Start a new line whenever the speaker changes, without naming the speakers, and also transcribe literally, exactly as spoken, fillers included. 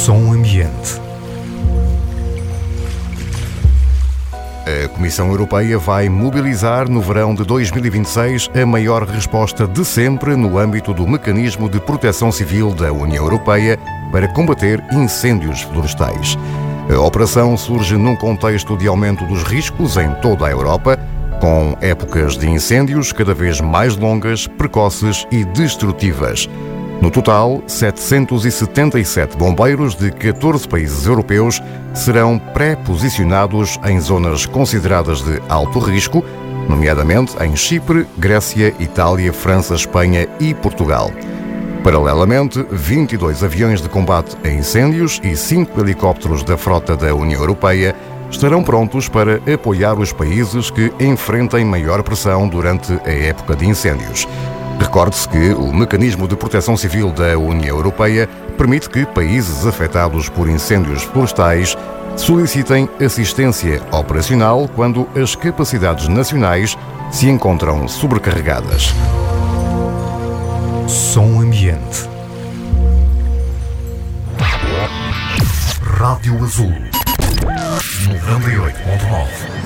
Som Ambiente. A Comissão Europeia vai mobilizar no verão de dois mil e vinte e seis a maior resposta de sempre no âmbito do Mecanismo de Proteção Civil da União Europeia para combater incêndios florestais. A operação surge num contexto de aumento dos riscos em toda a Europa, com épocas de incêndios cada vez mais longas, precoces e destrutivas. No total, setecentos e setenta e sete bombeiros de catorze países europeus serão pré-posicionados em zonas consideradas de alto risco, nomeadamente em Chipre, Grécia, Itália, França, Espanha e Portugal. Paralelamente, vinte e dois aviões de combate a incêndios e cinco helicópteros da frota da União Europeia estarão prontos para apoiar os países que enfrentem maior pressão durante a época de incêndios. Recorde-se que o Mecanismo de Proteção Civil da União Europeia permite que países afetados por incêndios florestais solicitem assistência operacional quando as capacidades nacionais se encontram sobrecarregadas. Som Ambiente. Rádio Azul noventa e oito ponto nove.